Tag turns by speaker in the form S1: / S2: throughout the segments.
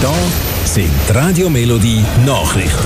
S1: Das sind die Radio Melodie Nachrichten.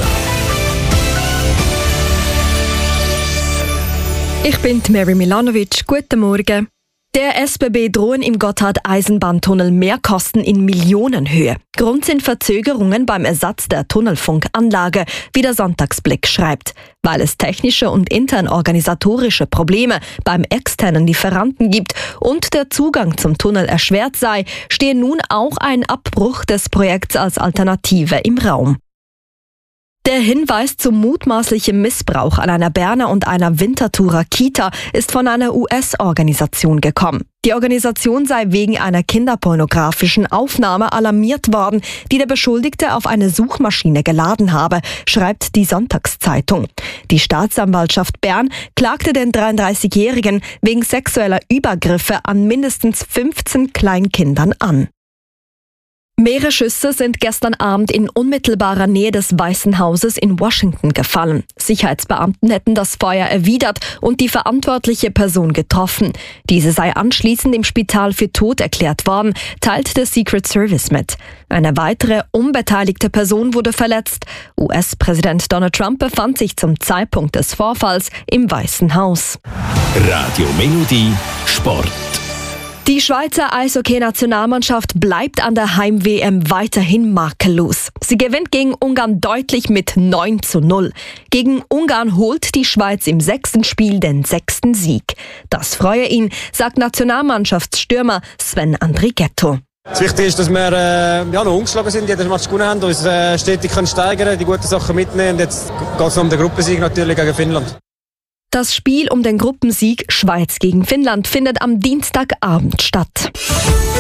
S2: Ich bin Mary Milanovic. Guten Morgen. Der SBB drohen im Gotthard-Eisenbahntunnel Mehrkosten in Millionenhöhe. Grund sind Verzögerungen beim Ersatz der Tunnelfunkanlage, wie der Sonntagsblick schreibt. Weil es technische und intern organisatorische Probleme beim externen Lieferanten gibt und der Zugang zum Tunnel erschwert sei, stehe nun auch ein Abbruch des Projekts als Alternative im Raum. Der Hinweis zum mutmaßlichen Missbrauch an einer Berner und einer Winterthurer Kita ist von einer US-Organisation gekommen. Die Organisation sei wegen einer kinderpornografischen Aufnahme alarmiert worden, die der Beschuldigte auf eine Suchmaschine geladen habe, schreibt die Sonntagszeitung. Die Staatsanwaltschaft Bern klagte den 33-Jährigen wegen sexueller Übergriffe an mindestens 15 Kleinkindern an. Mehrere Schüsse sind gestern Abend in unmittelbarer Nähe des Weißen Hauses in Washington gefallen. Sicherheitsbeamten hätten das Feuer erwidert und die verantwortliche Person getroffen. Diese sei anschließend im Spital für tot erklärt worden, teilt der Secret Service mit. Eine weitere unbeteiligte Person wurde verletzt. US-Präsident Donald Trump befand sich zum Zeitpunkt des Vorfalls im Weißen Haus.
S1: Radio Melodie Sport.
S2: Die Schweizer Eishockey-Nationalmannschaft bleibt an der Heim-WM weiterhin makellos. Sie gewinnt gegen Ungarn deutlich mit 9:0. Gegen Ungarn holt die Schweiz im 6. Spiel den 6. Sieg. Das freue ihn, sagt Nationalmannschaftsstürmer Sven Andrighetto.
S3: Das Wichtige ist, dass wir noch ungeschlagen sind, jeden Match gewonnen haben, uns stetig steigern, die guten Sachen mitnehmen. Und jetzt geht es noch um den Gruppensieg natürlich gegen Finnland.
S2: Das Spiel um den Gruppensieg Schweiz gegen Finnland findet am Dienstagabend statt.